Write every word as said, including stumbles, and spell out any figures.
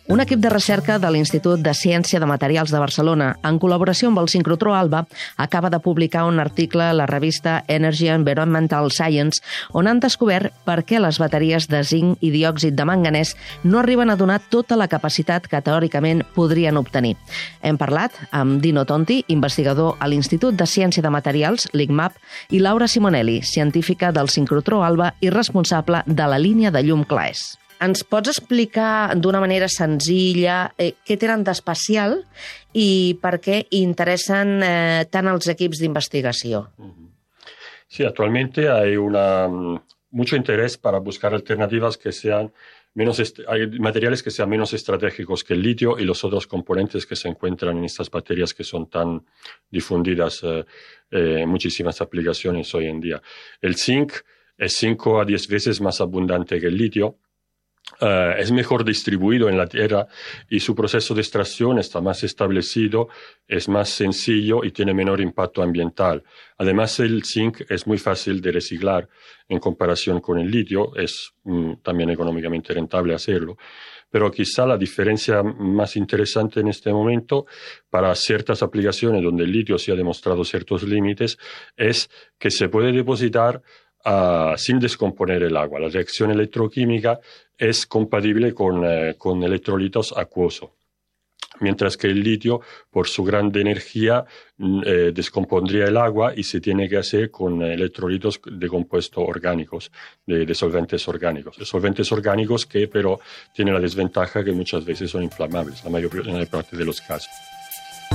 Un equip de recerca de l'Institut de Ciència de Materials de Barcelona, en col·laboració amb el sincrotró ALBA, acaba de publicar un article a la revista Energy Environmental Science, on han descobert per què les bateries de zinc i diòxid de manganès no arriben a donar tota la capacitat que teòricament podrien obtenir. Hem parlat amb Dino Tonti, investigador a l'Institut de Ciència de Materials, l'I C M A P, i Laura Simonelli, científica del sincrotró ALBA i responsable de la línia de llum CLAES. Ens pots explicar d'una manera senzilla eh, què tenen d'especial i per què interessen eh, tant els equips d'investigació? Sí, actualmente hay una, mucho interés para buscar alternativas que sean menos, hay materiales que sean menos estratégicos que el litio y los otros componentes que se encuentran en estas baterías que son tan difundidas eh, eh, en muchísimas aplicaciones hoy en día. El zinc es cinco a diez veces más abundante que el litio. Uh, es mejor distribuido en la tierra y su proceso de extracción está más establecido, es más sencillo y tiene menor impacto ambiental. Además, el zinc es muy fácil de reciclar en comparación con el litio, es mm, también económicamente rentable hacerlo. Pero quizá la diferencia más interesante en este momento para ciertas aplicaciones donde el litio sí ha demostrado ciertos límites es que se puede depositar Uh, sin descomponer el agua. La reacción electroquímica es compatible con, eh, con electrolitos acuosos, mientras que el litio, por su gran energía, eh, descompondría el agua y se tiene que hacer con electrolitos de compuestos orgánicos, de, de solventes orgánicos. Solventes orgánicos que, pero, tienen la desventaja que muchas veces son inflamables, la mayor parte de los casos.